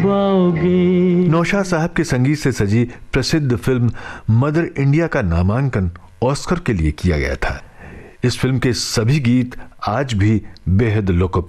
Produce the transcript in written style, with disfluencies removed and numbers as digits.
नौशाद साहब के संगीत से सजी प्रसिद्ध फिल्म मदर इंडिया का नामांकन ऑस्कर के लिए किया गया था। इस फिल्म के सभी गीत आज भी बेहद लोकप्रिय